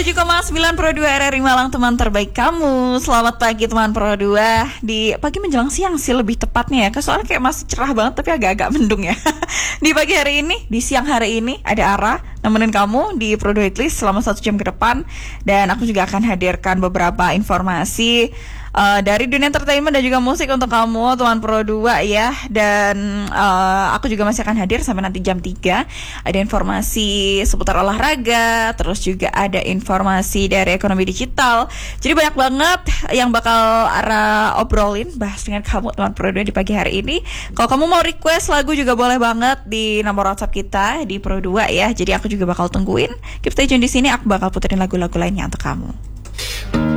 107,9 Pro 2 RRI Malang, teman terbaik kamu. Selamat pagi teman Pro 2. Di pagi menjelang siang sih lebih tepatnya ya, soalnya kayak masih cerah banget tapi agak-agak mendung ya. Di pagi hari ini, di siang hari ini ada Ara nemenin kamu di Pro 2 Weekly selama 1 jam ke depan. Dan aku juga akan hadirkan beberapa informasi dari dunia entertainment dan juga musik untuk kamu teman Pro 2 ya. Dan aku juga masih akan hadir sampai nanti jam 3. Ada informasi seputar olahraga, terus juga ada informasi dari ekonomi digital. Jadi banyak banget yang bakal Ara obrolin, bahas dengan kamu teman Pro 2 di pagi hari ini. Kalau kamu mau request lagu juga boleh banget di nomor WhatsApp kita di Pro 2 ya. Jadi aku juga bakal tungguin. Keep stay tune di sini, aku bakal puterin lagu-lagu lainnya untuk kamu.